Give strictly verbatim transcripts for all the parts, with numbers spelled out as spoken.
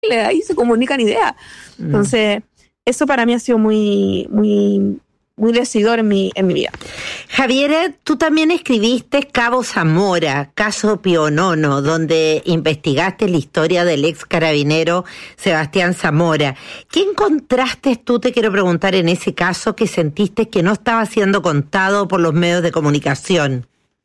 ahí se comunican ideas. Mm. Entonces, eso para mí ha sido muy, muy, muy decidor en mi, en mi vida. Javiera, tú también escribiste Cabo Zamora, caso Pionono, donde investigaste la historia del ex carabinero Sebastián Zamora. ¿Qué encontraste tú, te quiero preguntar, en ese caso que sentiste que no estaba siendo contado por los medios de comunicación?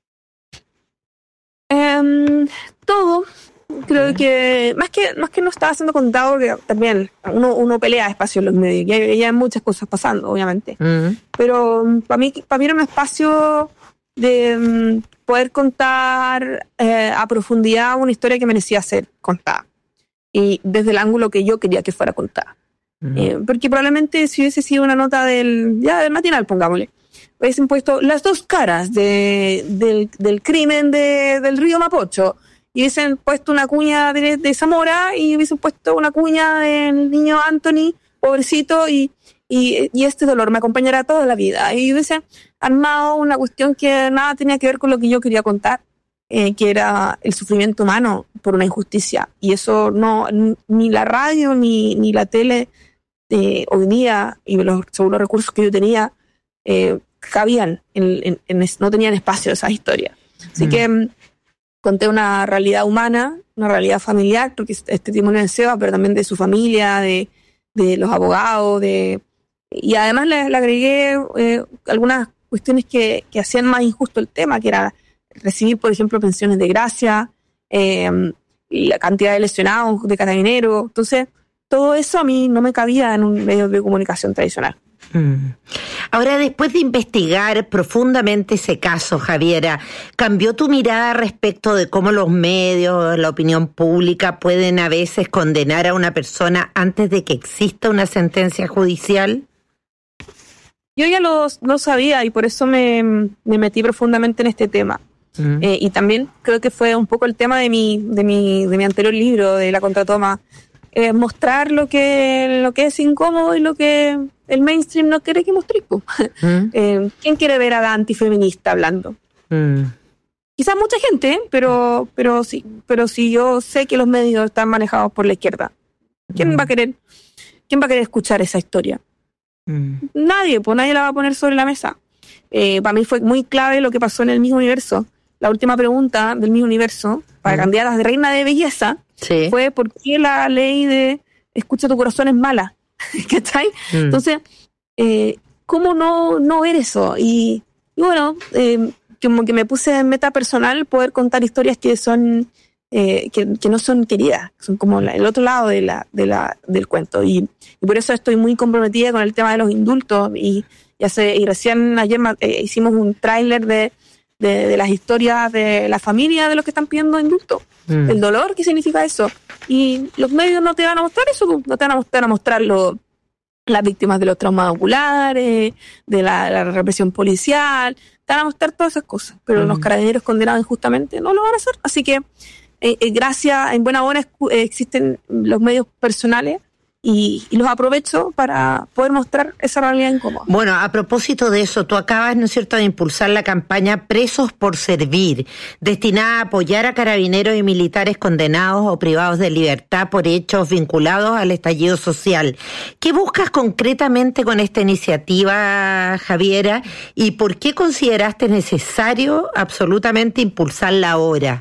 Um, todo. Creo que más que más que no estaba siendo contado, que también uno uno pelea espacio en los medios y hay, y hay muchas cosas pasando, obviamente. Uh-huh. Pero para mí para mí era un espacio de um, poder contar eh, a profundidad una historia que merecía ser contada y desde el ángulo que yo quería que fuera contada. Uh-huh. Eh, porque probablemente si hubiese sido una nota del ya del matinal, pongámosle, hubiesen puesto las dos caras de del del crimen de del río Mapocho. Y hubiesen puesto una cuña de, de Zamora y hubiesen puesto una cuña del niño Anthony, pobrecito, y, y, y este dolor me acompañará toda la vida. Y hubiesen armado una cuestión que nada tenía que ver con lo que yo quería contar, eh, que era el sufrimiento humano por una injusticia. Y eso no, ni la radio ni, ni la tele eh, hoy día, y los, según los recursos que yo tenía, eh, cabían, en, en, en, no tenían espacio esas historias. Así mm. que conté una realidad humana, una realidad familiar, porque este testimonio de Seba, pero también de su familia, de, de los abogados, de y además le, le agregué eh, algunas cuestiones que, que hacían más injusto el tema, que era recibir, por ejemplo, pensiones de gracia, eh, y la cantidad de lesionados de carabineros. Entonces, todo eso a mí no me cabía en un medio de comunicación tradicional. Mm. Ahora, después de investigar profundamente ese caso, Javiera, ¿cambió tu mirada respecto de cómo los medios, la opinión pública pueden a veces condenar a una persona antes de que exista una sentencia judicial? Yo ya lo, lo sabía y por eso me, me metí profundamente en este tema. Mm. Eh, y también creo que fue un poco el tema de mi, de mi, de mi anterior libro, de La Contratoma. Eh, mostrar lo que lo que es incómodo y lo que el mainstream no quiere que mostréis. ¿Mm? Eh, ¿Quién quiere ver a la antifeminista hablando? Mm. Quizás mucha gente, pero pero sí, pero si yo sé que los medios están manejados por la izquierda, ¿quién mm. va a querer quién va a querer escuchar esa historia? Mm. Nadie, pues nadie la va a poner sobre la mesa. Eh, para mí fue muy clave lo que pasó en el Miss Universo. La última pregunta del Miss Universo para mm. candidatas de reina de belleza sí. fue ¿por qué la ley de escucha tu corazón es mala? ¿Cachai? Mm. Entonces, eh, ¿cómo no, no ver eso? Y, y bueno, eh, como que me puse en meta personal poder contar historias que son eh, que, que no son queridas, son como la, el otro lado de la, de la, del cuento. Y, y por eso estoy muy comprometida con el tema de los indultos. Y, y, hace, y recién ayer eh, hicimos un tráiler de De, de las historias de la familia de los que están pidiendo indulto, mm. el dolor que significa eso, y los medios no te van a mostrar eso, no te van a mostrar, a mostrar lo, las víctimas de los traumas oculares, de la, la represión policial, te van a mostrar todas esas cosas, pero mm. los carabineros condenados injustamente no lo van a hacer, así que eh, eh, gracias, en buena hora eh, existen los medios personales Y, y los aprovecho para poder mostrar esa realidad incómoda. Bueno, a propósito de eso, tú acabas, ¿no es cierto?, de impulsar la campaña Presos por Servir, destinada a apoyar a carabineros y militares condenados o privados de libertad por hechos vinculados al estallido social. ¿Qué buscas concretamente con esta iniciativa, Javiera, y por qué consideraste necesario absolutamente impulsarla ahora?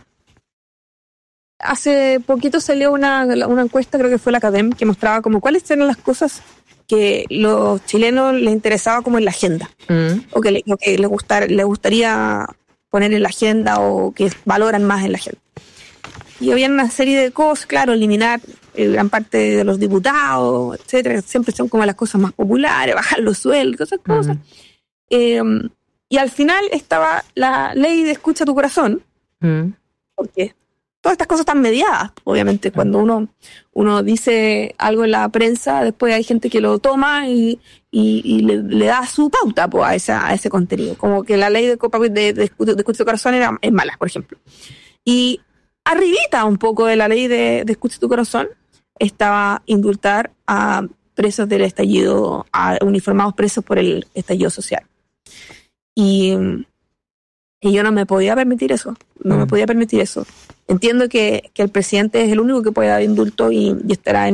Hace poquito salió una, una encuesta, creo que fue la Academ, que mostraba como cuáles eran las cosas que los chilenos les interesaba como en la agenda, mm. o que, le, o que les, gustar, les gustaría poner en la agenda o que valoran más en la agenda. Y había una serie de cosas, claro, eliminar eh, gran parte de los diputados, etcétera, siempre son como las cosas más populares, bajar los sueldos, esas cosas. Mm. Eh, y al final estaba la ley de escucha tu corazón, mm. porque todas estas cosas están mediadas, obviamente. Cuando uno uno dice algo en la prensa, después hay gente que lo toma y, y, y le, le da su pauta pues, a, esa, a ese contenido. Como que la ley de, de, de, de escucha tu corazón era, es mala, por ejemplo. Y arribita un poco de la ley de, de escucha tu corazón estaba indultar a presos del estallido, a uniformados presos por el estallido social. Y... Y yo no me podía permitir eso, no mm. me podía permitir eso. entiendo que, que el presidente es el único que puede dar indulto y, y estará en